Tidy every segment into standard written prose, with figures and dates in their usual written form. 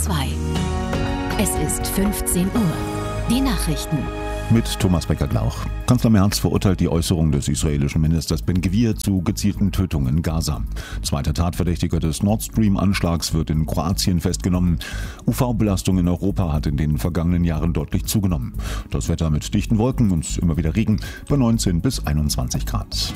2. Es ist 15 Uhr. Die Nachrichten. Mit Thomas Becker-Glauch. Kanzler Merz verurteilt die Äußerung des israelischen Ministers Ben-Gvir zu gezielten Tötungen in Gaza. Zweiter Tatverdächtiger des Nord Stream-Anschlags wird in Kroatien festgenommen. UV-Belastung in Europa hat in den vergangenen Jahren deutlich zugenommen. Das Wetter mit dichten Wolken und immer wieder Regen bei 19 bis 21 Grad.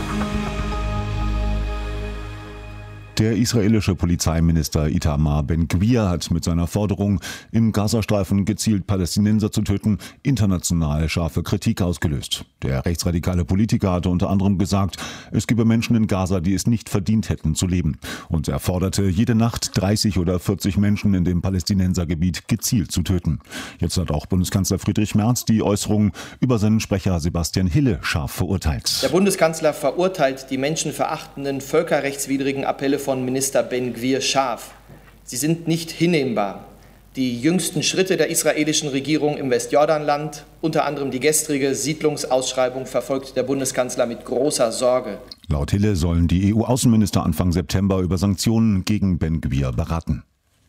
Der israelische Polizeiminister Itamar Ben-Gvir hat mit seiner Forderung, im Gazastreifen gezielt Palästinenser zu töten, international scharfe Kritik ausgelöst. Der rechtsradikale Politiker hatte unter anderem gesagt, es gebe Menschen in Gaza, die es nicht verdient hätten zu leben. Und er forderte, jede Nacht 30 oder 40 Menschen in dem Palästinensergebiet gezielt zu töten. Jetzt hat auch Bundeskanzler Friedrich Merz die Äußerung über seinen Sprecher Sebastian Hille scharf verurteilt. Der Bundeskanzler verurteilt die menschenverachtenden, völkerrechtswidrigen Appelle von Minister Ben-Gvir scharf. Sie sind nicht hinnehmbar. Die jüngsten Schritte der israelischen Regierung im Westjordanland, unter anderem die gestrige Siedlungsausschreibung, verfolgt der Bundeskanzler mit großer Sorge. Laut Hille sollen die EU-Außenminister Anfang September über Sanktionen gegen Ben-Gvir beraten.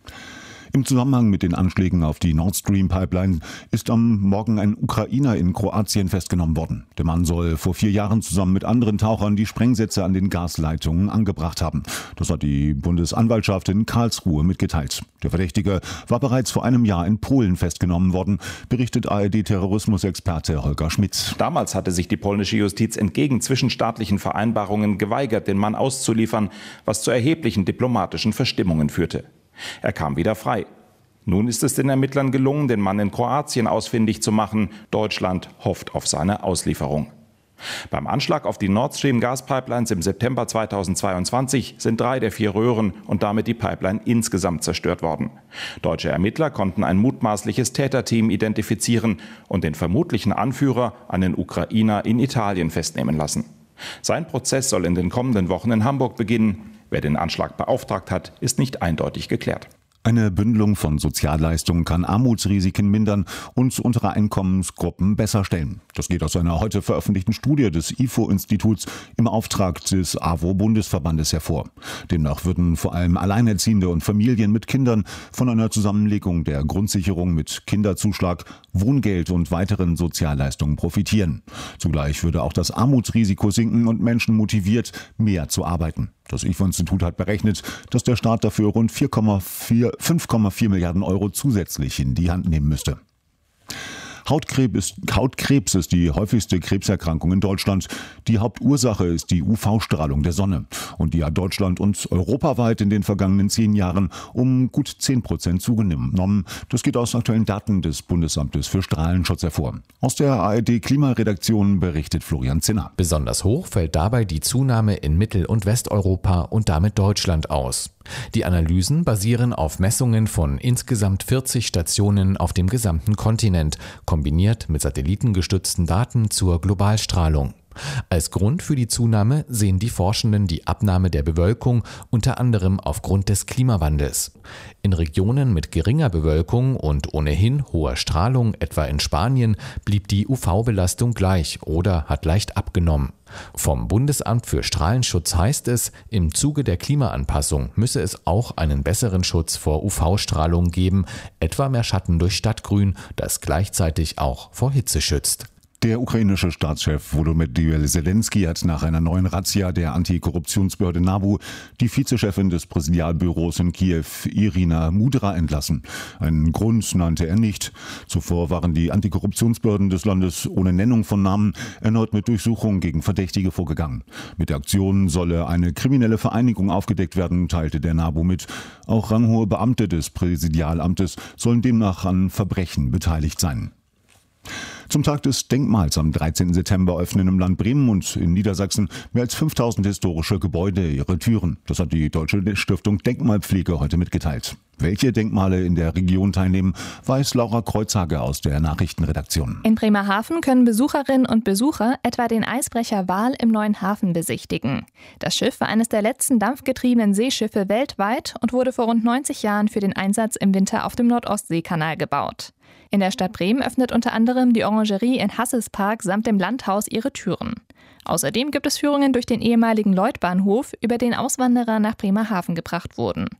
Im Zusammenhang mit den Anschlägen auf die Nord Stream Pipeline ist am Morgen ein Ukrainer in Kroatien festgenommen worden. Der Mann soll vor 4 Jahren zusammen mit anderen Tauchern die Sprengsätze an den Gasleitungen angebracht haben. Das hat die Bundesanwaltschaft in Karlsruhe mitgeteilt. Der Verdächtige war bereits vor einem Jahr in Polen festgenommen worden, berichtet ARD-Terrorismusexperte Holger Schmidt. Damals hatte sich die polnische Justiz entgegen zwischenstaatlichen Vereinbarungen geweigert, den Mann auszuliefern, was zu erheblichen diplomatischen Verstimmungen führte. Er kam wieder frei. Nun ist es den Ermittlern gelungen, den Mann in Kroatien ausfindig zu machen. Deutschland hofft auf seine Auslieferung. Beim Anschlag auf die Nord Stream Gaspipelines im September 2022 sind 3 der 4 Röhren und damit die Pipeline insgesamt zerstört worden. Deutsche Ermittler konnten ein mutmaßliches Täterteam identifizieren und den vermutlichen Anführer, einen Ukrainer, in Italien festnehmen lassen. Sein Prozess soll in den kommenden Wochen in Hamburg beginnen. Wer den Anschlag beauftragt hat, ist nicht eindeutig geklärt. Eine Bündelung von Sozialleistungen kann Armutsrisiken mindern und untere Einkommensgruppen besser stellen. Das geht aus einer heute veröffentlichten Studie des IFO-Instituts im Auftrag des AWO-Bundesverbandes hervor. Demnach würden vor allem Alleinerziehende und Familien mit Kindern von einer Zusammenlegung der Grundsicherung mit Kinderzuschlag, Wohngeld und weiteren Sozialleistungen profitieren. Zugleich würde auch das Armutsrisiko sinken und Menschen motiviert, mehr zu arbeiten. Das IFO-Institut hat berechnet, dass der Staat dafür rund 5,4 Milliarden Euro zusätzlich in die Hand nehmen müsste. Hautkrebs ist die häufigste Krebserkrankung in Deutschland. Die Hauptursache ist die UV-Strahlung der Sonne. Und die hat Deutschland und europaweit in den vergangenen 10 Jahren um gut 10% zugenommen. Das geht aus aktuellen Daten des Bundesamtes für Strahlenschutz hervor. Aus der ARD-Klimaredaktion berichtet Florian Zinner. Besonders hoch fällt dabei die Zunahme in Mittel- und Westeuropa und damit Deutschland aus. Die Analysen basieren auf Messungen von insgesamt 40 Stationen auf dem gesamten Kontinent, kombiniert mit satellitengestützten Daten zur Globalstrahlung. Als Grund für die Zunahme sehen die Forschenden die Abnahme der Bewölkung, unter anderem aufgrund des Klimawandels. In Regionen mit geringer Bewölkung und ohnehin hoher Strahlung, etwa in Spanien, blieb die UV-Belastung gleich oder hat leicht abgenommen. Vom Bundesamt für Strahlenschutz heißt es, im Zuge der Klimaanpassung müsse es auch einen besseren Schutz vor UV-Strahlung geben, etwa mehr Schatten durch Stadtgrün, das gleichzeitig auch vor Hitze schützt. Der ukrainische Staatschef Volodymyr Zelensky hat nach einer neuen Razzia der Antikorruptionsbehörde NABU die Vizechefin des Präsidialbüros in Kiew, Irina Mudra, entlassen. Einen Grund nannte er nicht. Zuvor waren die Antikorruptionsbehörden des Landes ohne Nennung von Namen erneut mit Durchsuchungen gegen Verdächtige vorgegangen. Mit der Aktion solle eine kriminelle Vereinigung aufgedeckt werden, teilte der NABU mit. Auch ranghohe Beamte des Präsidialamtes sollen demnach an Verbrechen beteiligt sein. Zum Tag des Denkmals am 13. September öffnen im Land Bremen und in Niedersachsen mehr als 5000 historische Gebäude ihre Türen. Das hat die Deutsche Stiftung Denkmalpflege heute mitgeteilt. Welche Denkmale in der Region teilnehmen, weiß Laura Kreuzhage aus der Nachrichtenredaktion. In Bremerhaven können Besucherinnen und Besucher etwa den Eisbrecher Wal im Neuen Hafen besichtigen. Das Schiff war eines der letzten dampfgetriebenen Seeschiffe weltweit und wurde vor rund 90 Jahren für den Einsatz im Winter auf dem Nordostseekanal gebaut. In der Stadt Bremen öffnet unter anderem die Orangerie in Hasselspark samt dem Landhaus ihre Türen. Außerdem gibt es Führungen durch den ehemaligen Lloydbahnhof, über den Auswanderer nach Bremerhaven gebracht wurden.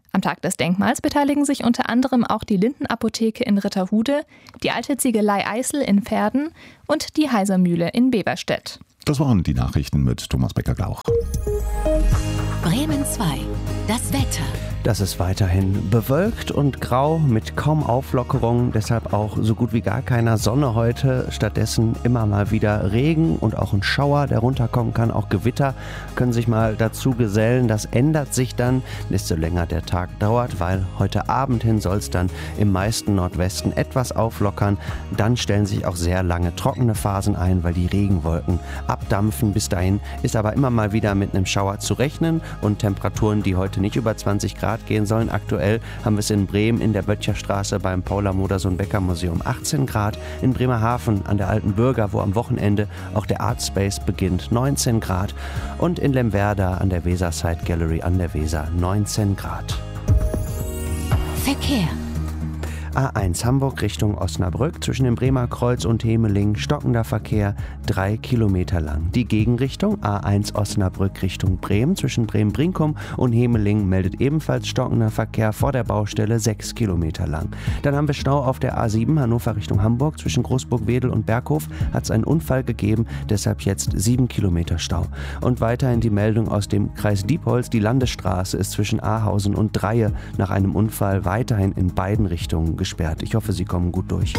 Am Tag des Denkmals beteiligen sich unter anderem auch die Lindenapotheke in Ritterhude, die Alte Ziegelei Eisel in Verden und die Heiser-Mühle in Beverstedt. Das waren die Nachrichten mit Thomas Becker-Glauch. Bremen 2. Das Wetter. Das ist weiterhin bewölkt und grau mit kaum Auflockerung, deshalb auch so gut wie gar keiner Sonne heute. Stattdessen immer mal wieder Regen und auch ein Schauer, der runterkommen kann. Auch Gewitter können sich mal dazu gesellen. Das ändert sich dann, desto länger der Tag dauert, weil heute Abend hin soll es dann im meisten Nordwesten etwas auflockern. Dann stellen sich auch sehr lange trockene Phasen ein, weil die Regenwolken abdampfen. Bis dahin ist aber immer mal wieder mit einem Schauer zu rechnen und Temperaturen, die heute nicht über 20 Grad gehen sollen. Aktuell haben wir es in Bremen in der Böttcherstraße beim Paula-Modersohn-Becker-Museum 18 Grad, in Bremerhaven an der Alten Bürger, wo am Wochenende auch der Art Space beginnt, 19 Grad und in Lemwerda an der Weserside Gallery an der Weser 19 Grad. Verkehr. A1 Hamburg Richtung Osnabrück, zwischen dem Bremer Kreuz und Hemeling stockender Verkehr 3 Kilometer lang. Die Gegenrichtung A1 Osnabrück Richtung Bremen, zwischen Bremen-Brinkum und Hemeling meldet ebenfalls stockender Verkehr vor der Baustelle 6 Kilometer lang. Dann haben wir Stau auf der A7 Hannover Richtung Hamburg, zwischen Großburg-Wedel und Berghof hat es einen Unfall gegeben, deshalb jetzt 7 Kilometer Stau. Und weiterhin die Meldung aus dem Kreis Diepholz, die Landesstraße ist zwischen Ahausen und Dreie nach einem Unfall weiterhin in beiden Richtungen gesperrt. Ich hoffe, Sie kommen gut durch.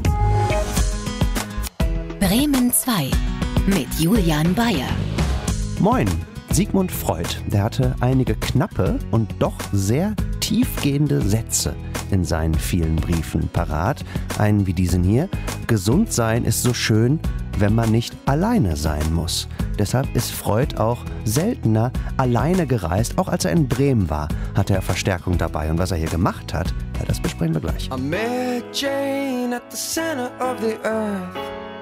Bremen 2 mit Julian Bayer. Moin! Sigmund Freud, der hatte einige knappe und doch sehr tiefgehende Sätze in seinen vielen Briefen parat. Einen wie diesen hier: Gesund sein ist so schön, wenn man nicht alleine sein muss. Deshalb ist Freud auch seltener alleine gereist. Auch als er in Bremen war, hatte er Verstärkung dabei. Und was er hier gemacht hat, ja, das besprechen wir gleich. I met Jane at the center of the earth.